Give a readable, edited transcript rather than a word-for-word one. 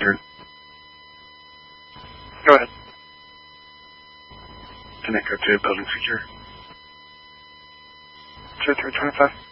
Third. Go ahead. Echo 2, building secure. 2325.